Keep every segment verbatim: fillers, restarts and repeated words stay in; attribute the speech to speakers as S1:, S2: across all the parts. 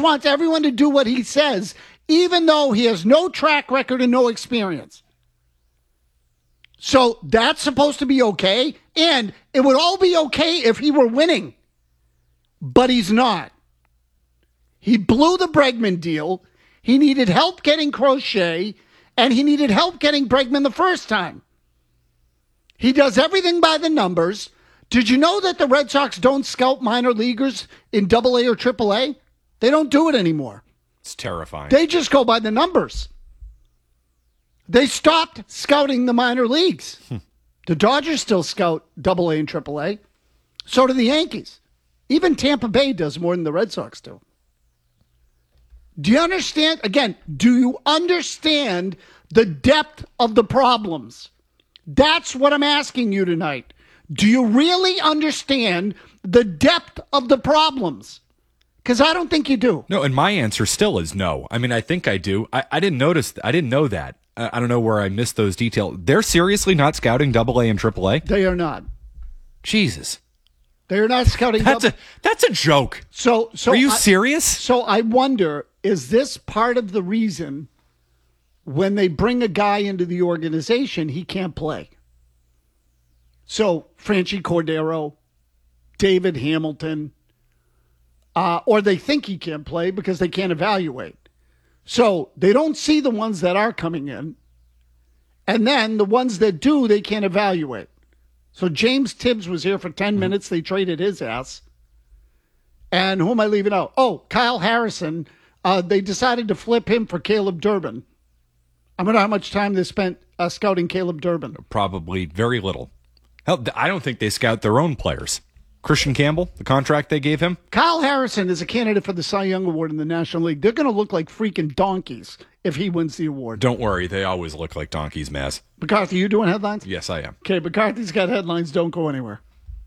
S1: wants everyone to do what he says, even though he has no track record and no experience. So that's supposed to be okay, and it would all be okay if he were winning, but he's not. He blew the Bregman deal. He needed help getting Crochet, and he needed help getting Bregman the first time. He does everything by the numbers. Did you know that the Red Sox don't scout minor leaguers in double A or triple A? They don't do it anymore.
S2: It's terrifying.
S1: They just go by the numbers. They stopped scouting the minor leagues. Hmm. The Dodgers still scout double A and triple A. So do the Yankees. Even Tampa Bay does more than the Red Sox do. Do you understand? Again, do you understand the depth of the problems? That's what I'm asking you tonight. Do you really understand the depth of the problems? Because I don't think you do.
S2: No, and my answer still is no. I mean, I think I do. I, I didn't notice. I didn't know that. I, I don't know where I missed those details. They're seriously not scouting double A and triple A?
S1: They are not.
S2: Jesus.
S1: They are not scouting.
S2: That's
S1: double-
S2: a that's a joke.
S1: So, so
S2: are you
S1: I,
S2: serious?
S1: So I wonder, is this part of the reason when they bring a guy into the organization, he can't play? So Franchy Cordero, David Hamilton, uh, or they think he can't play because they can't evaluate. So they don't see the ones that are coming in, and then the ones that do, they can't evaluate. So James Tibbs was here for ten minutes. They traded his ass. And who am I leaving out? Oh, Kyle Harrison. Uh, they decided to flip him for Caleb Durbin. I wonder how much time they spent uh, scouting Caleb Durbin.
S2: Probably very little. Hell, I don't think they scout their own players. Christian Campbell, the contract they gave him?
S1: Kyle Harrison is a candidate for the Cy Young Award in the National League. They're going to look like freaking donkeys if he wins the award.
S2: Don't worry, they always look like donkeys, Maz.
S1: McCarthy, you doing headlines?
S2: Yes, I am.
S1: Okay, McCarthy's got headlines. Don't go anywhere.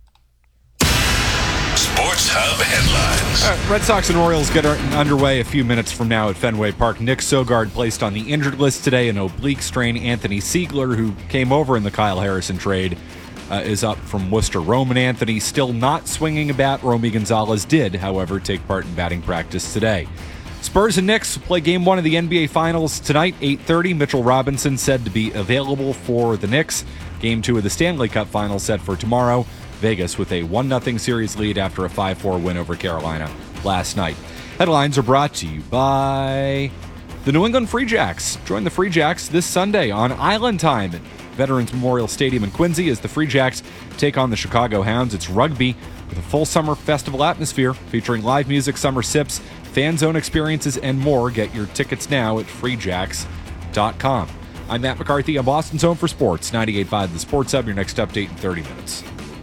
S3: Sports Hub headlines.
S2: All right, Red Sox and Orioles get underway a few minutes from now at Fenway Park. Nick Sogard placed on the injured list today. An oblique strain. Anthony Siegler, who came over in the Kyle Harrison trade, Uh, is up from Worcester. Roman Anthony still not swinging a bat. Romy Gonzalez did, however, take part in batting practice today. Spurs and Knicks play game one of the N B A Finals tonight, eight thirty. Mitchell Robinson said to be available for the Knicks. Game two of the Stanley Cup Finals set for tomorrow. Vegas with a one nothing series lead after a five four win over Carolina last night. Headlines are brought to you by the New England Free Jacks. Join the Free Jacks this Sunday on Island Time at Veterans Memorial Stadium in Quincy as the Free Jacks take on the Chicago Hounds. It's rugby with a full summer festival atmosphere featuring live music, summer sips, fan zone experiences, and more. Get your tickets now at free jacks dot com. I'm Matt McCarthy. I'm Boston's Home for Sports, ninety-eight point five The Sports Hub. Your next update in thirty minutes.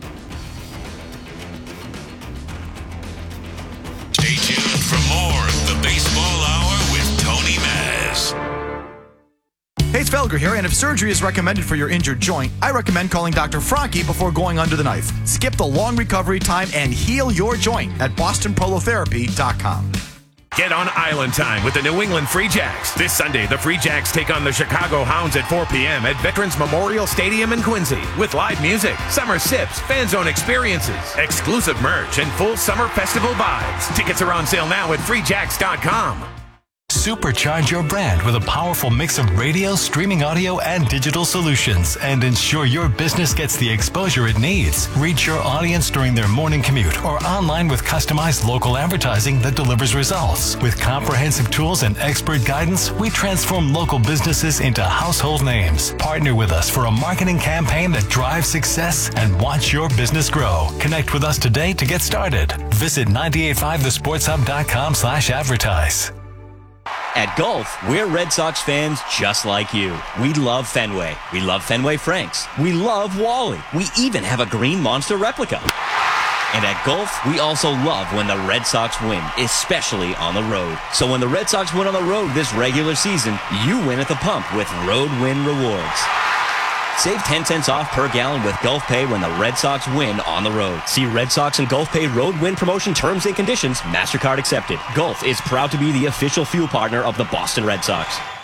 S3: Stay tuned for more of the Baseball Hour with Tony Maz.
S4: Hey, it's Felger here, and if surgery is recommended for your injured joint, I recommend calling Doctor Franke before going under the knife. Skip the long recovery time and heal your joint at boston prolotherapy dot com.
S5: Get on Island Time with the New England Free Jacks. This Sunday, the Free Jacks take on the Chicago Hounds at four p.m. at Veterans Memorial Stadium in Quincy with live music, summer sips, fan zone experiences, exclusive merch, and full summer festival vibes. Tickets are on sale now at free jacks dot com.
S6: Supercharge your brand with a powerful mix of radio, streaming audio, and digital solutions, and ensure your business gets the exposure it needs. Reach your audience during their morning commute or online with customized local advertising that delivers results. With comprehensive tools and expert guidance, we transform local businesses into household names. Partner with us for a marketing campaign that drives success and watch your business grow. Connect with us today to get started. Visit nine eight five the sports hub dot com slash advertise.
S7: At Gulf, we're Red Sox fans just like you. We love Fenway. We love Fenway Franks. We love Wally. We even have a Green Monster replica. And at Gulf, we also love when the Red Sox win, especially on the road. So when the Red Sox win on the road this regular season, you win at the pump with Road Win Rewards. Save ten cents off per gallon with Gulf Pay when the Red Sox win on the road. See Red Sox and Gulf Pay Road Win promotion terms and conditions. MasterCard accepted. Gulf is proud to be the official fuel partner of the Boston Red Sox.